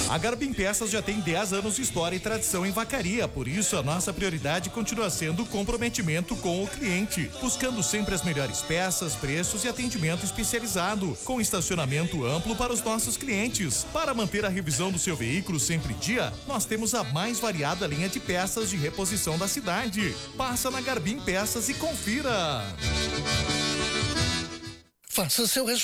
A Garbim Peças já tem 10 anos de história e tradição em Vacaria, por isso a nossa prioridade continua sendo o comprometimento com o cliente, buscando sempre as melhores peças, preços e atendimento especializado, com estacionamento amplo para os nossos clientes. Para manter a revisão do seu veículo sempre em dia, nós temos a mais variada linha de peças de reposição da cidade. Passa na Garbim Peças e confira. Faça seu